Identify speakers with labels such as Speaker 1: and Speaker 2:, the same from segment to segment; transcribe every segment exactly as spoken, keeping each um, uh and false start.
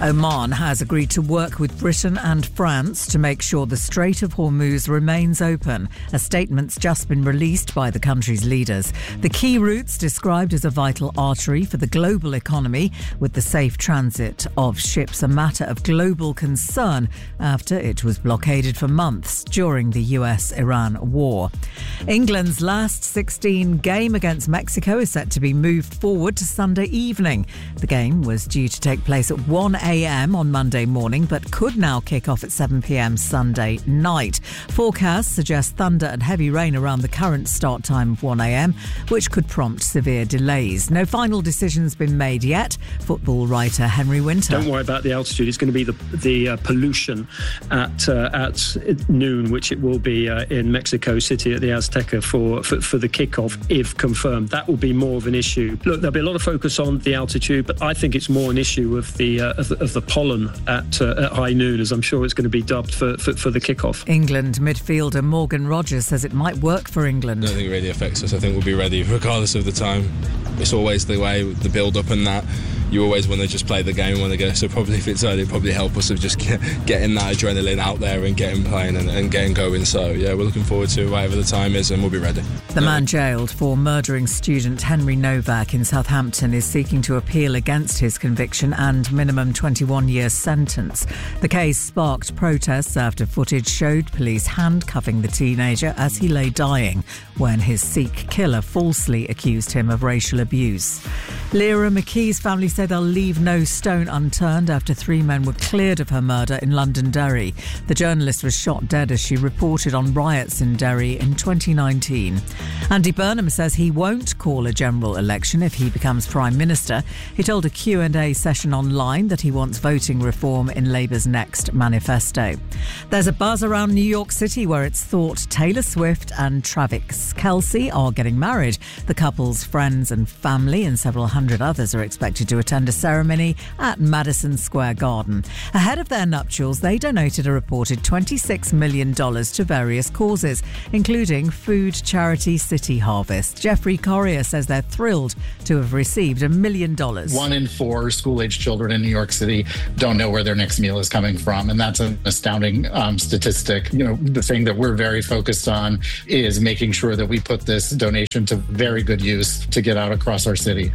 Speaker 1: Oman has agreed to work with Britain and France to make sure the Strait of Hormuz remains open. A statement's just been released by the country's leaders. The key route's described as a vital artery for the global economy, with the safe transit of ships a matter of global concern after it was blockaded for months during the U S Iran war. England's last sixteen game against Mexico is set to be moved forward to Sunday evening. The game was due to take place at one a.m. on Monday morning, but could now kick off at seven p.m. Sunday night. Forecasts suggest thunder and heavy rain around the current start time of one a.m, which could prompt severe delays. No final decision's been made yet. Football writer Henry Winter.
Speaker 2: Don't worry about the altitude. It's going to be the the uh, pollution at uh, at noon, which it will be uh, in Mexico City at the Azteca for, for for the kickoff, if confirmed. That will be more of an issue. Look, there'll be a lot of focus on the altitude, but I think it's more an issue of the uh, of, the, of the pollen at, uh, at high noon, as I'm sure it's going to be dubbed for, for, for the kickoff.
Speaker 1: England midfielder Morgan Rogers says it might work for England.
Speaker 3: I don't think it really affects us. I think we'll be ready regardless of the time. It's always the way, the build-up and that. You always want to just play the game when they go. So probably if it's early, it'll probably help us of just get, getting that adrenaline out there and getting playing and, and getting going. So yeah, we're looking forward to whatever the time is, and we'll be ready.
Speaker 1: The man jailed for murdering student Henry Novak in Southampton is seeking to appeal against his conviction and minimum twenty-one year sentence. The case sparked protests after footage showed police handcuffing the teenager as he lay dying when his Sikh killer falsely accused him of racial abuse. Lyra McKee's family said they'll leave no stone unturned after three men were cleared of her murder in Londonderry. The journalist was shot dead as she reported on riots in Derry in twenty nineteen. Andy Burnham says he won't call a general election if he becomes Prime Minister. He told a Q and A session online that he wants voting reform in Labour's next manifesto. There's a buzz around New York City where it's thought Taylor Swift and Travis Kelce are getting married. The couple's friends and family and several hundred others are expected to attend a ceremony at Madison Square Garden. Ahead of their nuptials, they donated a reported twenty-six million dollars to various causes, including food charity City Harvest. Jeffrey Corrier says they're thrilled to have received a million dollars.
Speaker 4: One in four school-age children in New York City don't know where their next meal is coming from, and that's an astounding um, statistic. You know, the thing that we're very focused on is making sure that we put this donation to very good use to get out across our city.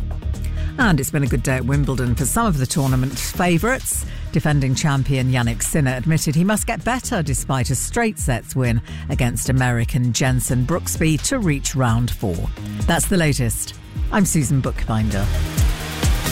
Speaker 1: And it's been a good day at Wimbledon for some of the tournament's favourites. Defending champion Jannik Sinner admitted he must get better despite a straight sets win against American Jensen Brooksby to reach round four. That's the latest. I'm Susan Bookbinder.